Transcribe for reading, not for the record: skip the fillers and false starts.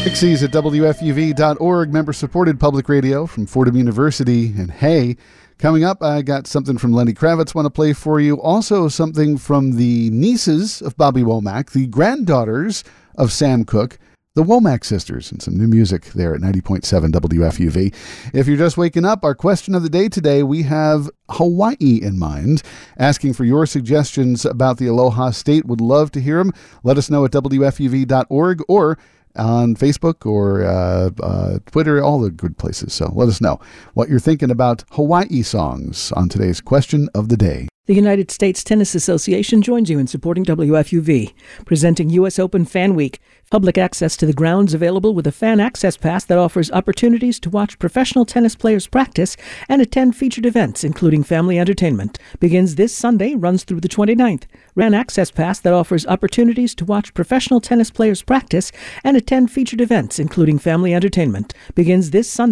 Pixies at WFUV.org, member-supported public radio from Fordham University. And hey, coming up, I got something from Lenny Kravitz want to play for you. Also something from the nieces of Bobby Womack, the granddaughters of Sam Cooke, the Womack sisters, and some new music there at 90.7 WFUV. If you're just waking up, our question of the day today, we have Hawaii in mind, asking for your suggestions about the Aloha State. Would love to hear them. Let us know at WFUV.org or on Facebook or Twitter, all the good places. So let us know what you're thinking about Hawaii songs on today's question of the day. The United States Tennis Association joins you in supporting WFUV, presenting U.S. Open Fan Week. Public access to the grounds available with a fan access pass that offers opportunities to watch professional tennis players practice and attend featured events, including family entertainment. Begins this Sunday, runs through the 29th. Fan access pass that offers opportunities to watch professional tennis players practice and attend featured events, including family entertainment. Begins this Sunday.